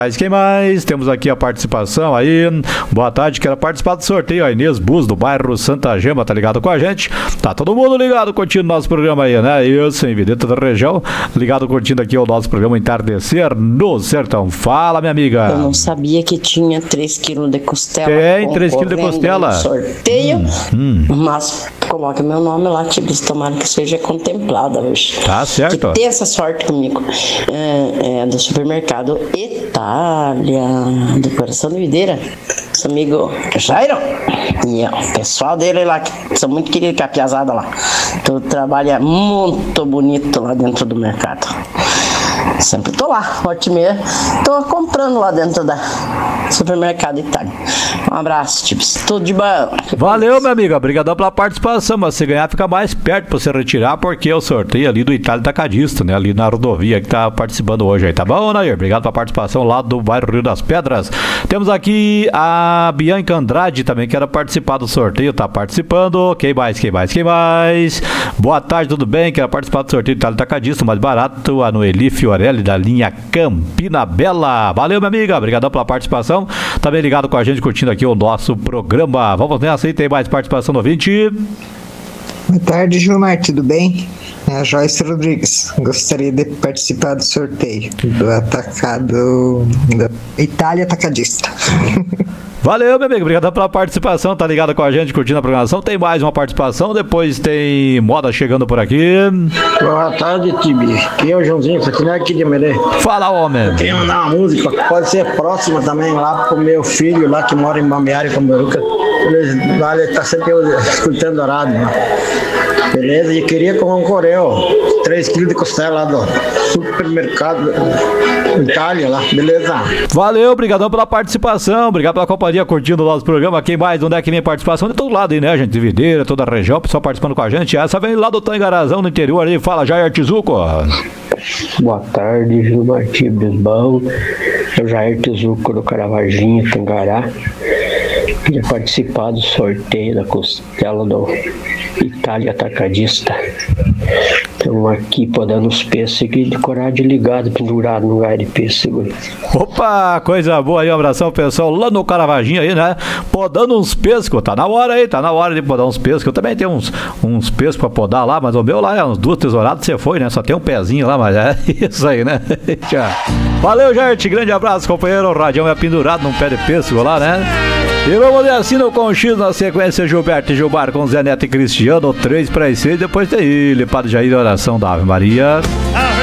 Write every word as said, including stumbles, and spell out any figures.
Mas quem mais? Temos aqui a participação aí. Boa tarde, quero participar do sorteio. A Inês Bus, do bairro Santa Gema, tá ligado com a gente? Tá todo mundo ligado, curtindo nosso programa aí, né? Isso, em Videta da região. Ligado, curtindo aqui o nosso programa Entardecer no Sertão. Fala, minha amiga. Eu não sabia que tinha três quilos de costela. Tem três quilos de costela. Sorteio, hum, hum. mas coloque meu nome lá, Tibis, tomara que seja contemplada hoje. Tá certo. Que tem essa sorte comigo. É, é do supermercado Itália, do Coração de Videira. Nosso amigo Jairo. E o pessoal dele lá, que são muito queridos, que é a piazada lá. Então trabalha muito bonito lá dentro do mercado. Sempre tô lá, forte e meia. Tô comprando lá dentro da supermercado Itália. Um abraço, Tips. Tudo de bom. Valeu, minha amiga. Obrigadão pela participação. Mas se ganhar, fica mais perto pra você retirar, porque eu sorteio ali do Itália Tacadista, né? Ali na rodovia que tá participando hoje aí, tá bom, Nair? Obrigado pela participação lá do bairro Rio das Pedras. Temos aqui a Bianca Andrade também, que era participar do sorteio, tá participando. Quem mais? Quem mais? Quem mais? Boa tarde, tudo bem? Quero participar do sorteio do Itália Tacadista, mais barato. A Noeli Fiorelli, da linha Campina Bela. Valeu, minha amiga. Obrigadão pela participação. Também ligado com a gente, curtindo aqui o nosso programa. Vamos nessa aí, tem mais participação no ouvinte. Boa tarde, Gilmar, tudo bem? É a Joyce Rodrigues. Gostaria de participar do sorteio do atacado da Itália Atacadista. Valeu, meu amigo, obrigado pela participação, tá ligado com a gente, curtindo a programação. Tem mais uma participação, depois tem moda chegando por aqui. Boa tarde, Tibi. Aqui é o Joãozinho, isso aqui não é aqui de Melê. Fala, homem. Eu queria mandar uma música, pode ser próxima também, lá pro meu filho, lá que mora em Balneário Camboriú. Ele, lá ele tá sempre escutando a rádio, né? Beleza? E queria concorrer, ó, três quilos de costela lá do supermercado Itália lá, beleza? Valeu, obrigadão pela participação, obrigado pela companhia, curtindo o nosso programa. Quem mais? Onde é que vem participação? De todo lado aí, né, gente? De Videira, toda a região, o pessoal participando com a gente. Essa vem lá do Tangarazão, no interior aí. Fala, Jair Tizuco. Boa tarde, Gilmar Tibes, bom. Eu Jair Tizuco do Caravaggio, Tangará. Queria participar do sorteio da costela do Itália Atacadista. Estamos aqui podando os pêssegos de coragem ligado, pendurado no lugar de pêssego. Opa, coisa boa aí, um abração pessoal lá no Caravaggio aí, né? Podando uns pêssegos, tá na hora aí, tá na hora de podar uns pêssegos. Eu também tenho uns, uns pêssegos pra podar lá, mas o meu lá é uns duas tesouradas, você foi, né? Só tem um pezinho lá, mas é isso aí, né? Tchau. Valeu, gente, grande abraço, companheiro. O radião é pendurado num pé de pêssego lá, né? E vamos ver assim no Conchis, na sequência, Gilberto e Gilmar com Zé Neto e Cristiano, três para as seis, depois tem ele, Padre Jair, oração da Ave Maria.